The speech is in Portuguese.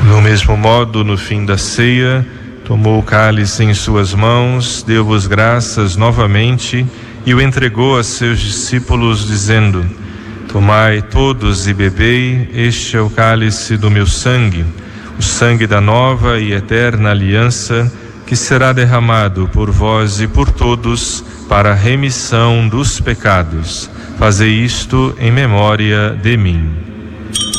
Do mesmo modo, no fim da ceia, tomou o cálice em suas mãos, deu-vos graças novamente e o entregou a seus discípulos, dizendo: Tomai todos e bebei, este é o cálice do meu sangue, o sangue da nova e eterna aliança, que será derramado por vós e por todos para a remissão dos pecados. Fazei isto em memória de mim.